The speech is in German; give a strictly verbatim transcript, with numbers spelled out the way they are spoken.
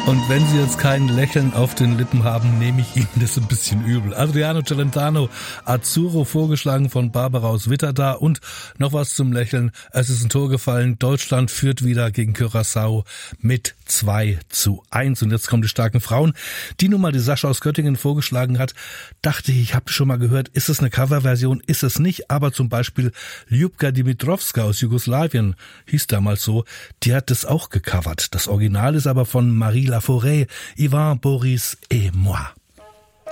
Und wenn Sie jetzt kein Lächeln auf den Lippen haben, nehme ich Ihnen das ein bisschen übel. Adriano Celentano, Azzurro, vorgeschlagen von Barbara aus Witterda. Und noch was zum Lächeln. Es ist ein Tor gefallen. Deutschland führt wieder gegen Curaçao mit zwei zu eins. Und jetzt kommen die starken Frauen. Die Nummer, die Sascha aus Göttingen vorgeschlagen hat, dachte ich, ich habe schon mal gehört, ist es eine Coverversion? Ist es nicht. Aber zum Beispiel Ljubka Dimitrovska aus Jugoslawien, hieß damals so, die hat das auch gecovert. Das Original ist aber von Marie Laforêt, Yvan, Boris et moi.